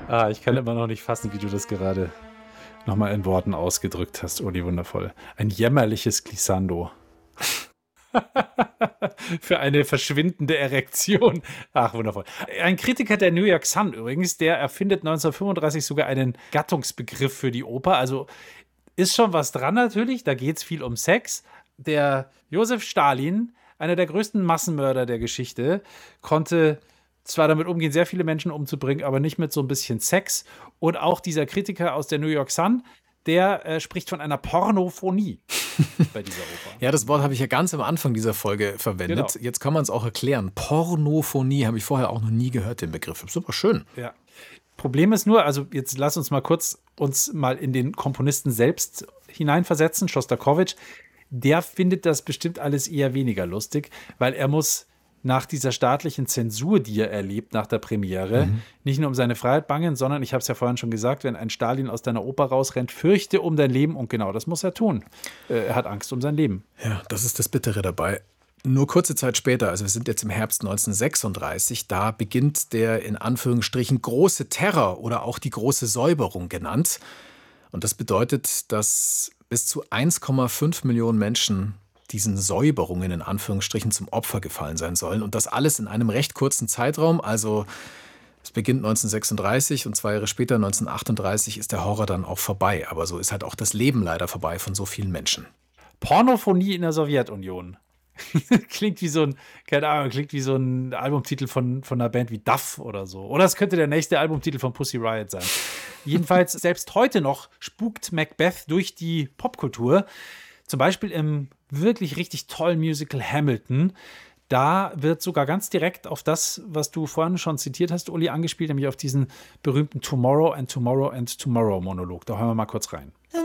Ich kann immer noch nicht fassen, wie du das gerade nochmal in Worten ausgedrückt hast, Uli, wundervoll. Ein jämmerliches Glissando. Für eine verschwindende Erektion. Ach, wundervoll. Ein Kritiker der New York Sun übrigens, der erfindet 1935 sogar einen Gattungsbegriff für die Oper. Also ist schon was dran natürlich, da geht es viel um Sex. Der Josef Stalin, einer der größten Massenmörder der Geschichte, konnte zwar damit umgehen, sehr viele Menschen umzubringen, aber nicht mit so ein bisschen Sex. Und auch dieser Kritiker aus der New York Sun, der spricht von einer Pornophonie bei dieser Oper. Ja, das Wort habe ich ja ganz am Anfang dieser Folge verwendet. Genau. Jetzt kann man es auch erklären. Pornophonie habe ich vorher auch noch nie gehört, den Begriff. Super schön. Ja. Problem ist nur, also jetzt lass uns mal kurz in den Komponisten selbst hineinversetzen, Schostakowitsch. Der findet das bestimmt alles eher weniger lustig, weil er muss nach dieser staatlichen Zensur, die er erlebt nach der Premiere, nicht nur um seine Freiheit bangen, sondern, ich habe es ja vorhin schon gesagt, wenn ein Stalin aus deiner Oper rausrennt, fürchte um dein Leben, und genau das muss er tun. Er hat Angst um sein Leben. Ja, das ist das Bittere dabei. Nur kurze Zeit später, also wir sind jetzt im Herbst 1936, da beginnt der in Anführungsstrichen große Terror oder auch die große Säuberung genannt. Und das bedeutet, dass bis zu 1,5 Millionen Menschen diesen Säuberungen in Anführungsstrichen zum Opfer gefallen sein sollen. Und das alles in einem recht kurzen Zeitraum. Also es beginnt 1936 und 2 Jahre später, 1938, ist der Horror dann auch vorbei. Aber so ist halt auch das Leben leider vorbei von so vielen Menschen. Pornophonie in der Sowjetunion. Klingt wie so ein Albumtitel von einer Band wie Duff oder so. Oder es könnte der nächste Albumtitel von Pussy Riot sein. Jedenfalls, selbst heute noch spukt Macbeth durch die Popkultur. Zum Beispiel im wirklich richtig tollen Musical Hamilton. Da wird sogar ganz direkt auf das, was du vorhin schon zitiert hast, Uli, angespielt, nämlich auf diesen berühmten Tomorrow and Tomorrow and Tomorrow Monolog. Da hören wir mal kurz rein. The